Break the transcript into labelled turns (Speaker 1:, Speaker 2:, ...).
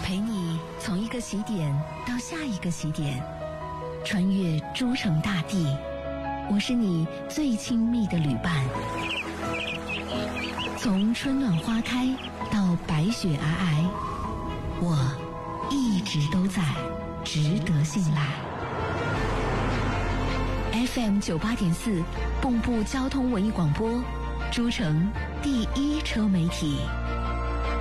Speaker 1: 陪你从一个起点到下一个起点，穿越诸城大地，我是你最亲密的旅伴。从春暖花开到白雪皑皑，我一直都在，值得信赖。FM 98.4，蚌埠交通文艺广播，诸城第一车媒体。